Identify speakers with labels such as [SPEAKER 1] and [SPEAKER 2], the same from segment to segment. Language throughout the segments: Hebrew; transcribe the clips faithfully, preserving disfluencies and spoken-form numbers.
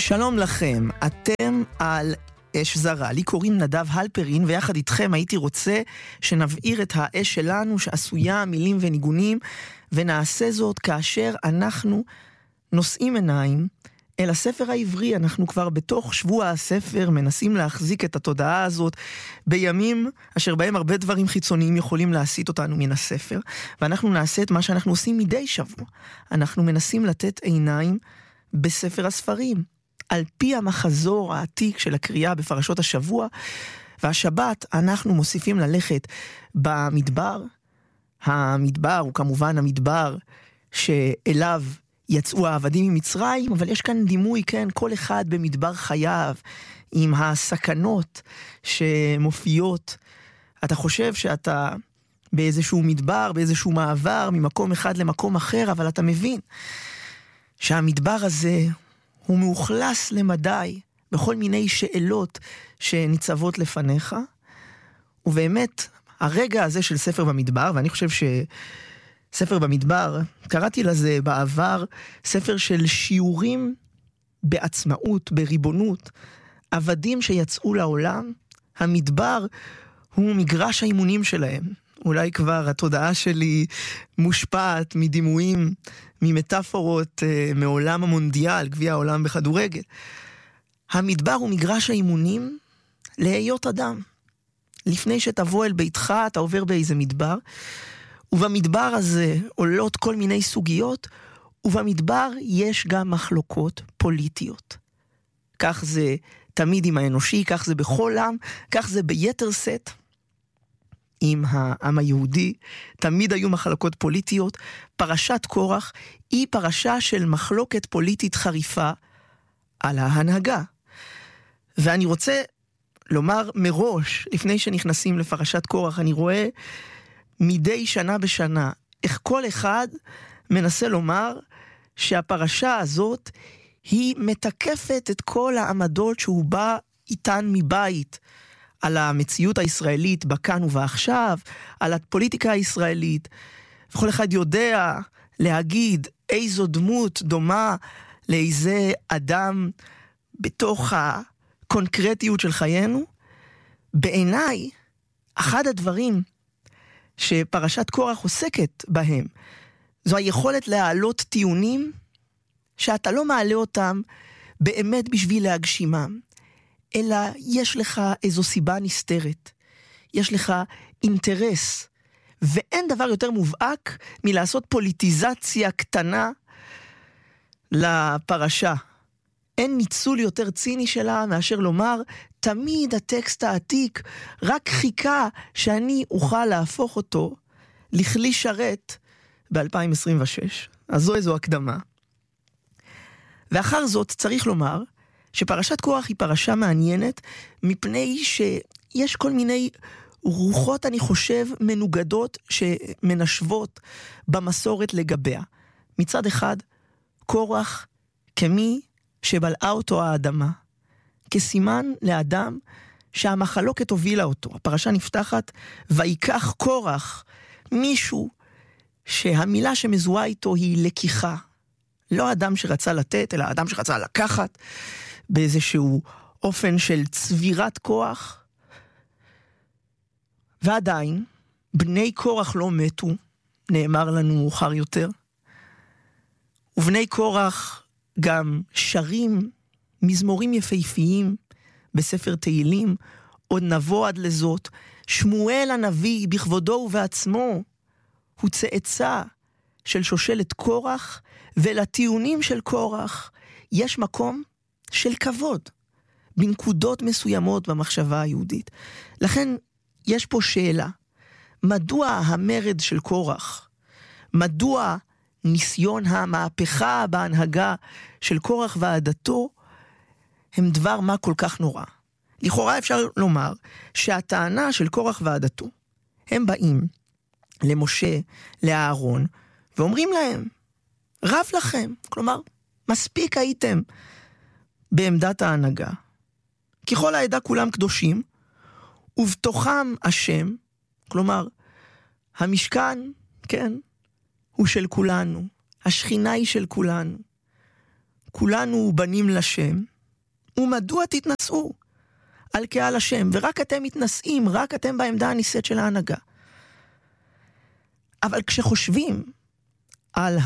[SPEAKER 1] שלום לכם, אתם על אש זרה. לי קוראים נדב הלפרין, ויחד איתכם הייתי רוצה שנבעיר את האש שלנו שעשויה מילים וניגונים, ונעשה זאת כאשר אנחנו נושאים עיניים אל הספר העברי. אנחנו כבר בתוך שבוע הספר מנסים להחזיק את התודעה הזאת בימים אשר בהם הרבה דברים חיצוניים יכולים להסיט אותנו מן הספר, ואנחנו נעשה את מה שאנחנו עושים מדי שבוע. אנחנו מנסים לתת עיניים בספר הספרים, על פי המחזור העתיק של הקריאה בפרשות השבוע, והשבת אנחנו מוסיפים ללכת במדבר. המדבר הוא כמובן המדבר שאליו יצאו העבדים ממצרים, אבל יש כאן דימוי, כן, כל אחד במדבר חייו, עם הסכנות שמופיעות. אתה חושב שאתה באיזשהו מדבר, באיזשהו מעבר, ממקום אחד למקום אחר, אבל אתה מבין שהמדבר הזה הוא מאוכלס למדי בכל מיני שאלות שניצבות לפניך, ובאמת הרגע הזה של ספר במדבר, ואני חושב שספר במדבר, קראתי לזה בעבר ספר של שיעורים בעצמאות, בריבונות, עבדים שיצאו לעולם. המדבר הוא מגרש האימונים שלהם. אולי כבר התודעה שלי מושפעת מדימויים, ממטאפורות אה, מעולם המונדיאל, גביע העולם בכדורגל. המדבר הוא מגרש האימונים להיות אדם. לפני שתבוא אל ביתך, אתה עובר באיזה מדבר, ובמדבר הזה עולות כל מיני סוגיות, ובמדבר יש גם מחלוקות פוליטיות. כך זה תמיד עם האנושי, כך זה בכל עם, כך זה ביתר סט עם העם היהודי. תמיד היו מחלוקות פוליטיות. פרשת קורח היא פרשה של מחלוקת פוליטית חריפה על ההנהגה. ואני רוצה לומר מראש, לפני שנכנסים לפרשת קורח, אני רואה מדי שנה בשנה איך כל אחד מנסה לומר שהפרשה הזאת היא מתקפת את כל העמדות שהוא בא איתן מבית, על המציאות הישראלית בכאן ובעכשיו, על הפוליטיקה הישראלית, וכל אחד יודע להגיד איזו דמות דומה לאיזה אדם בתוך הקונקרטיות של חיינו. בעיניי, אחד הדברים שפרשת קורח עוסקת בהם, זו היכולת להעלות טיעונים שאתה לא מעלה אותם באמת בשביל להגשימם, אלא יש לך איזו סיבה נסתרת, יש לך אינטרס, ואין דבר יותר מובהק מלעשות פוליטיזציה קטנה לפרשה. אין ניצול יותר ציני שלה מאשר לומר, תמיד הטקסט העתיק רק חיכה שאני אוכל להפוך אותו לכלי שרת ב-אלפיים עשרים ושש. אז זו איזו הקדמה. ואחר זאת צריך לומר, שפרשת קורח היא פרשה מעניינת, מפני שיש כל מיני רוחות, אני חושב, מנוגדות שמנשבות במסורת לגביה. מצד אחד, קורח כמי שבלעה אותו האדמה, כסימן לאדם שהמחלוקת הובילה אותו. הפרשה נפתחת, ויקח קורח, מישהו שהמילה שמזוהה איתו היא לקיחה. לא אדם שרצה לתת, אלא אדם שרצה לקחת, באיזשהו אופן של צבירת כוח. ועדיין, בני קורח לא מתו, נאמר לנו מאוחר יותר, ובני קורח גם שרים מזמורים יפהפיים בספר תהילים. עוד נבוא עד לזאת, שמואל הנביא בכבודו ובעצמו הוא צאצא של שושלת קורח, ולטיעונים של קורח יש מקום של כבוד בנקודות מסוימות במחשבה היהודית. לכן יש פה שאלה, מדוע המרד של קורח, מדוע ניסיון המהפכה בהנהגה של קורח ועדתו הם דבר מה כל כך נורא? לכאורה אפשר לומר שהטענה של קורח ועדתו, הם באים למשה, לאהרון, ואומרים להם, רב לכם, כלומר, מספיק הייתם בעמדת ההנהגה. ככל העדה כולם קדושים, ובתוכם השם, כלומר, המשכן, כן, הוא של כולנו, השכינה היא של כולנו, כולנו בנים לשם, ומדוע תתנסו על קהל השם, ורק אתם מתנסים, רק אתם בעמדה הניסית של ההנהגה. אבל כשחושבים על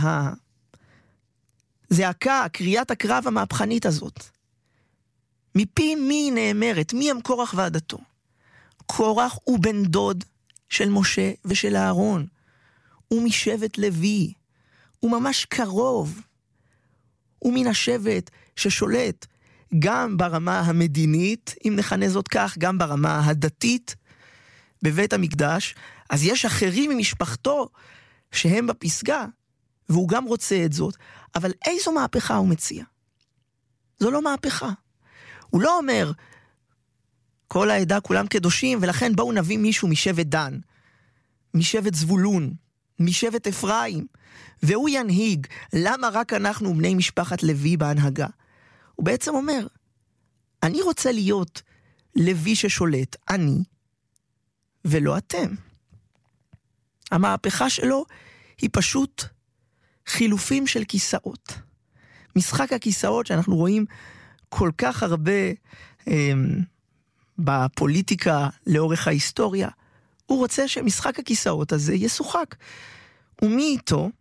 [SPEAKER 1] הזעקה, קריאת הקרב המהפכנית הזאת, מפי מי נאמרת, מי הם קורח ועדתו? קורח הוא בן דוד של משה ושל אהרון, הוא משבט לוי, הוא ממש קרוב, הוא מן השבט ששולט גם ברמה המדינית, אם נכנה זאת כך, גם ברמה הדתית בבית המקדש. אז יש אחרים ממשפחתו שהם בפסגה, והוא גם רוצה את זאת, אבל איזו מהפכה הוא מציע? זו לא מהפכה. הוא לא אומר, כל העדה כולם קדושים, ולכן בואו נביא מישהו משבט דן, משבט זבולון, משבט אפרים, והוא ינהיג. למה רק אנחנו בני משפחת לוי בהנהגה? הוא בעצם אומר, אני רוצה להיות לוי ששולט, אני, ולא אתם. המהפכה שלו היא פשוט חילופים של כיסאות. משחק הכיסאות שאנחנו רואים כל כך הרבה אה, בפוליטיקה לאורך ההיסטוריה, הוא רוצה שמשחק הכיסאות הזה ישוחק. ומי איתו?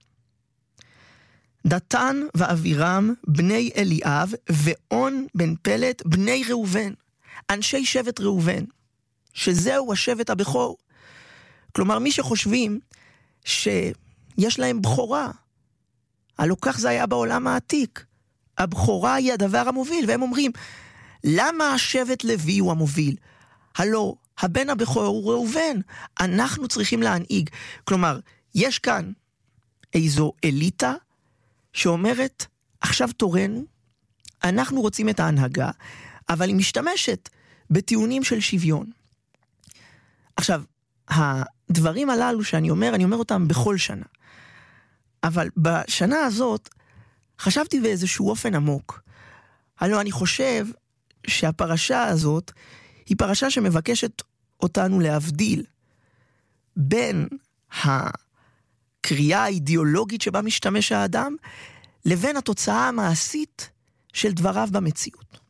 [SPEAKER 1] דתן ואבירם בני אליאב ואון בן פלט בני ראובן, אנשי שבט ראובן, שזהו השבט הבכור. כלומר, מי שחושבים שיש להם בחורה, הלא כך זה היה בעולם העתיק, הבחורה היא הדבר המוביל, והם אומרים, למה השבט לוי הוא המוביל? הלא, הבן הבכור הוא ראובן, אנחנו צריכים להנהיג. כלומר, יש כאן איזו אליטה שאומרת, עכשיו תורנו, אנחנו רוצים את ההנהגה, אבל היא משתמשת בטיעונים של שוויון. עכשיו, הדברים הללו שאני אומר, אני אומר אותם בכל שנה. אבל בשנה הזאת, חשבתי באיזשהו אופן עמוק. הלוא אני חושב שהפרשה הזאת, היא פרשה שמבקשת אותנו להבדיל בין הקריאה האידיאולוגית שבה משתמש האדם, לבין התוצאה המעשית של דבריו במציאות.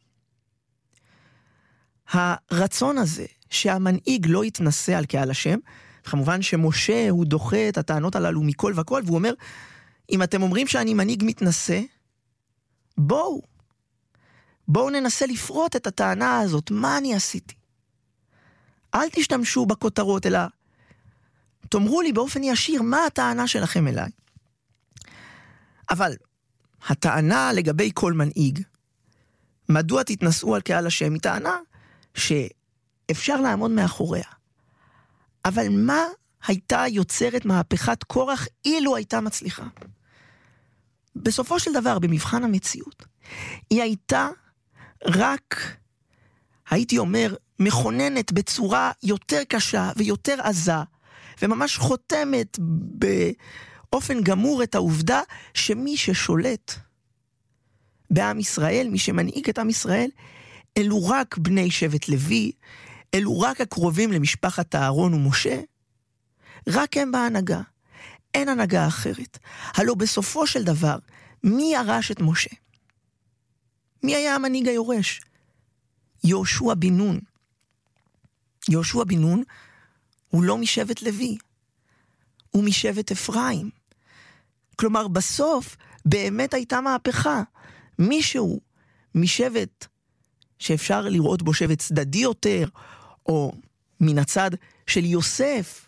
[SPEAKER 1] הרצון הזה שהמנהיג לא יתנסה על קהל השם, כמובן שמשה הוא דוחה את הטענות הללו מכל וכל, והוא אומר, אם אתם אומרים שאני מנהיג מתנסה, בואו, בואו ננסה לפרוט את הטענה הזאת, מה אני עשיתי? אל תשתמשו בכותרות, אלא תאמרו לי באופן ישיר, מה הטענה שלכם אליי? אבל הטענה לגבי כל מנהיג, מדוע תתנסו על קהל השם, היא טענה שאפשר לעמוד מאחוריה. אבל מה הייתה יוצרת מהפכת קורח אילו הייתה מצליחה? בסופו של דבר, במבחן המציאות, היא הייתה רק, הייתי אומר, מכוננת בצורה יותר קשה ויותר עזה, וממש חותמת באופן גמור את העובדה שמי ששולט בעם ישראל, מי שמנהיג את עם ישראל, אלו רק בני שבט לוי, אלו רק הקרובים למשפחת אהרון ומשה, רק הם בהנהגה. אין הנהגה אחרת. הלא בסופו של דבר, מי ירש את משה? מי היה המנהיג היורש? יהושע בן נון. יהושע בן נון הוא לא משבט לוי, הוא משבט אפרים. כלומר, בסוף באמת הייתה מהפכה. מישהו משבט שאפשר לראות בו שבט צדדי יותר, או מן הצד של יוסף,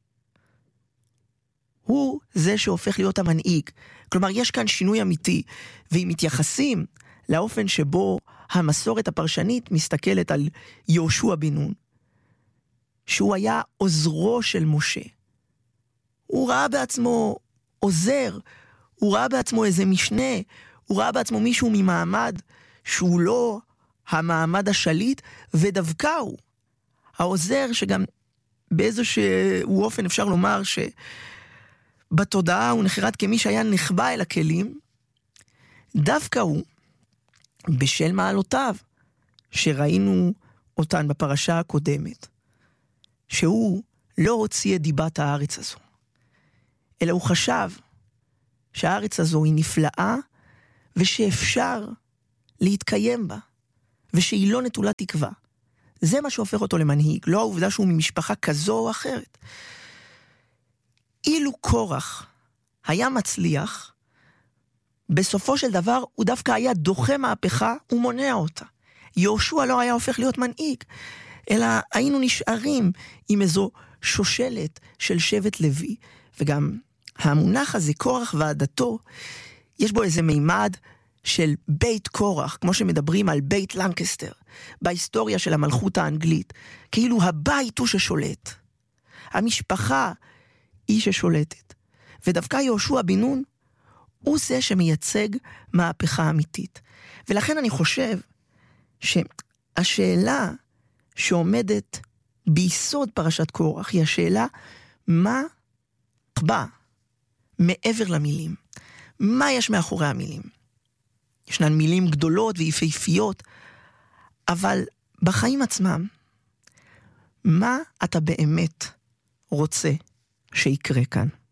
[SPEAKER 1] הוא זה שהופך להיות המנהיג. כלומר, יש כאן שינוי אמיתי, ואם מתייחסים לאופן שבו המסורת הפרשנית מסתכלת על יהושע בן נון, שהוא היה עוזרו של משה. הוא ראה בעצמו עוזר, הוא ראה בעצמו איזה משנה, הוא ראה בעצמו מישהו ממעמד שהוא לא המעמד השליט, ודווקא הוא העוזר שגם באיזשהו אופן אפשר לומר שבתודעה הוא נחרד כמי שהיה נחבא אל הכלים, דווקא הוא, בשל מעלותיו, שראינו אותן בפרשה הקודמת, שהוא לא הוציא את דיבת הארץ הזו, אלא הוא חשב שהארץ הזו היא נפלאה, ושאפשר להתקיים בה, ושהיא לא נטולה תקווה. זה מה שהופך אותו למנהיג, לא העובדה שהוא ממשפחה כזו או אחרת. אילו קורח היה מצליח, בסופו של דבר הוא דווקא היה דוחה מהפכה ומונע אותה. יהושע לא היה הופך להיות מנהיג, אלא היינו נשארים עם איזו שושלת של שבט לוי, וגם המונח הזה, קורח ועדתו, יש בו איזה מימד של בית קורח, כמו שמדברים על בית לנקסטר, בהיסטוריה של המלכות האנגלית, כאילו הבית הוא ששולט. המשפחה היא ששולטת. ודווקא יהושע בן נון הוא זה שמייצג מהפכה אמיתית. ולכן אני חושב שהשאלה שעומדת ביסוד פרשת קורח היא השאלה מה בא מעבר למילים. מה יש מאחורי המילים? ישנן מילים גדולות ויפהפיות, אבל בחיים עצמם, מה אתה באמת רוצה שיקרה כאן?